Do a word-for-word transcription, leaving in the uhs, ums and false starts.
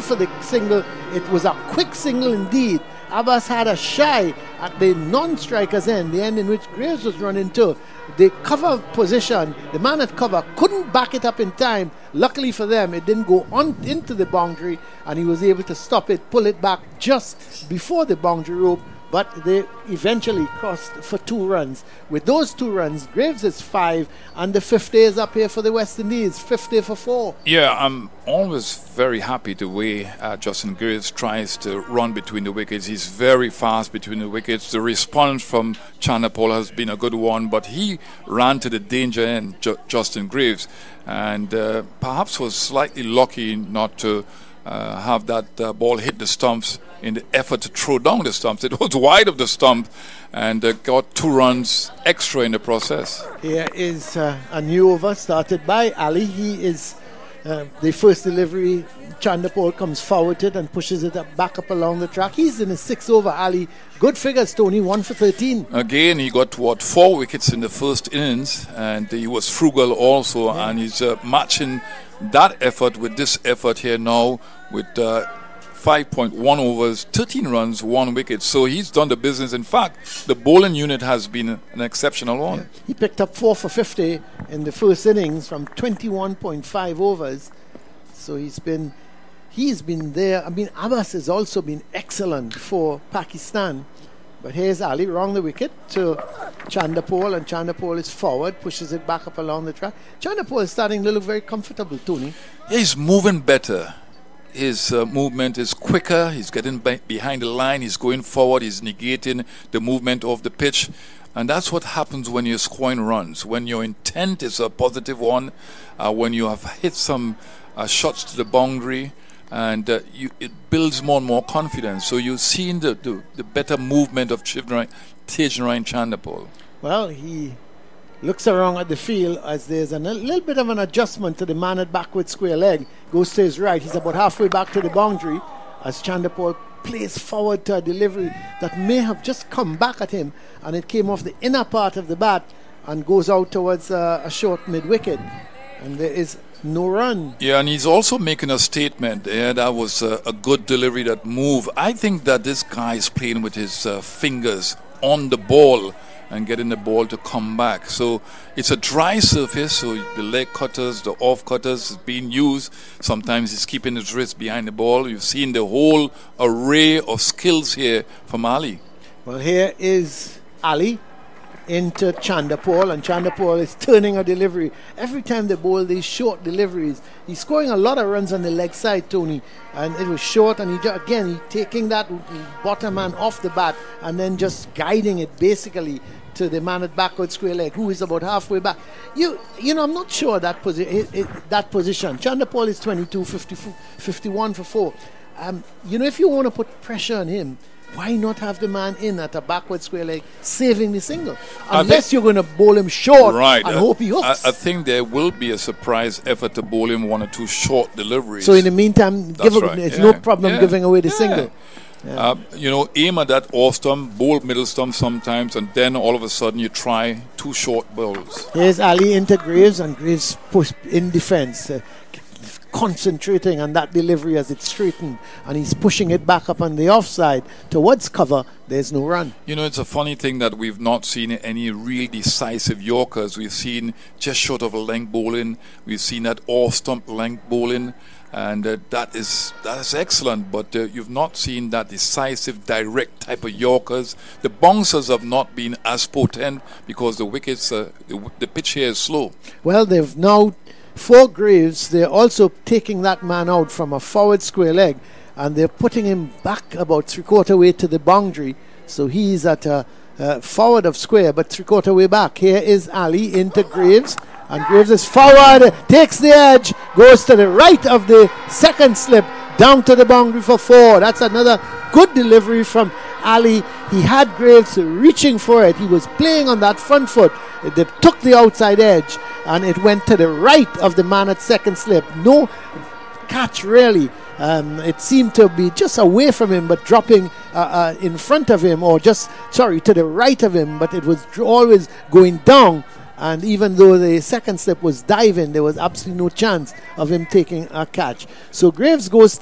for the single. It was a quick single indeed. Abbas had a shy at the non-striker's end, the end in which Graves was running to. The cover position, the man at cover couldn't back it up in time. Luckily for them, it didn't go on into the boundary, and he was able to stop it, pull it back just before the boundary rope. But they eventually crossed for two runs. With those two runs, Graves is five, and the fifty is up here for the West Indies, fifty for four. Yeah, I'm always very happy the way uh, Justin Graves tries to run between the wickets. He's very fast between the wickets. The response from Chanderpaul has been a good one, but he ran to the danger end, Ju- Justin Graves, and uh, perhaps was slightly lucky not to uh, have that uh, ball hit the stumps in the effort to throw down the stumps. It was wide of the stump and uh, got two runs extra in the process. Here is uh, a new over started by Ali. He is uh, the first delivery. Chanderpaul comes forward to it and pushes it up, back up along the track. He's in a six over. Ali, good figures, Tony, one for thirteen. Again, he got what four wickets in the first innings, and he was frugal also, yeah. And he's uh, matching that effort with this effort here now with uh, five point one overs, thirteen runs, one wicket. So he's done the business. In fact, the bowling unit has been an exceptional one. Yeah. He picked up four for fifty in the first innings from twenty-one point five overs. So he's been he's been there. I mean, Abbas has also been excellent for Pakistan. But here's Ali, wrong the wicket to Chanderpaul, and Chanderpaul is forward, pushes it back up along the track. Chanderpaul is starting to look very comfortable, Tony. Yeah, he's moving better. His uh, movement is quicker. He's getting be- behind the line. He's going forward. He's negating the movement of the pitch. And that's what happens when you're scoring runs. When your intent is a positive one, uh, when you have hit some uh, shots to the boundary, and uh, you, it builds more and more confidence. So you're seeing the, the, the better movement of Tagenarine Chanderpaul. Well, he looks around at the field as there's a little bit of an adjustment to the man at backward square leg. Goes to his right. He's about halfway back to the boundary as Chanderpaul plays forward to a delivery that may have just come back at him, and it came off the inner part of the bat and goes out towards uh, a short mid-wicket. And there is no run. Yeah, and he's also making a statement. Yeah, that was a, a good delivery, that move. I think that this guy is playing with his uh, fingers on the ball and getting the ball to come back. So it's a dry surface, so the leg cutters, the off cutters is being used. Sometimes he's keeping his wrist behind the ball. You've seen the whole array of skills here from Ali. Well, here is Ali into Chanderpaul, and Chanderpaul is turning a delivery. Every time they bowl these short deliveries, he's scoring a lot of runs on the leg side, Tony, and it was short, and he ju- again he taking that bottom man off the bat and then just guiding it basically to the man at backward square leg, who is about halfway back. You you know, I'm not sure that, posi- that position. Chanderpaul is twenty-two, fifty, fifty-one for four. Um, you know, if you want to put pressure on him, why not have the man in at a backward square leg saving the single? Unless you're going to bowl him short right. and uh, hope he hooks. I, I think there will be a surprise effort to bowl him one or two short deliveries. So in the meantime, give right. a, it's yeah. no problem yeah. giving away the yeah. single. Yeah. Uh, you know, aim at that off stump, bowl middle stump sometimes, and then all of a sudden you try two short bowls. Here's Ali into Graves, and Graves push in defence. Uh, concentrating on that delivery as it's straightened, and he's pushing it back up on the offside towards cover. There's no run. You know, it's a funny thing that we've not seen any real decisive Yorkers. We've seen just short of a length bowling. We've seen that off stump length bowling, and uh, that is that is excellent. But uh, you've not seen that decisive, direct type of Yorkers. The bouncers have not been as potent because the wickets, uh, the, the pitch here is slow. Well, they've now. For Graves, they're also taking that man out from a forward square leg, and they're putting him back about three-quarter way to the boundary. So he's at a, a forward of square, but three-quarter way back. Here is Ali into Graves, and Graves is forward, takes the edge, goes to the right of the second slip, down to the boundary for four. That's another good delivery from Ali. He had Graves reaching for it. He was playing on that front foot. They took the outside edge, and it went to the right of the man at second slip. No catch really. Um, it seemed to be just away from him, but dropping uh, uh, in front of him, or just, sorry, to the right of him, but it was always going down. And even though the second slip was diving, there was absolutely no chance of him taking a catch. So Graves goes